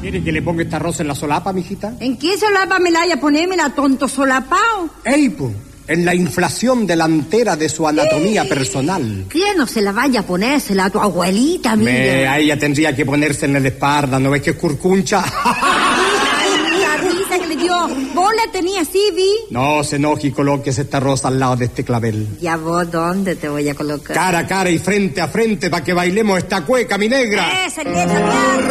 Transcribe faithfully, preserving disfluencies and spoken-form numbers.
¿Quiere que le ponga esta rosa en la solapa, mijita? ¿En qué solapa me la haya ponérmela, tonto solapao? ¡Ey, po! En la inflación delantera de su anatomía ¡Ey! personal. ¿Qué no se la vaya a ponérsela a tu abuelita, mía? Me, a ella tendría que ponerse en la espalda, ¿no ves que es curcuncha? Ay, la risa que le dio. ¿Vos la tenías así, vi? No se enoje y colóquese esta rosa al lado de este clavel. ¿Ya vos dónde te voy a colocar? Cara a cara y frente a frente para que bailemos esta cueca, mi negra. ¡Esa, esa,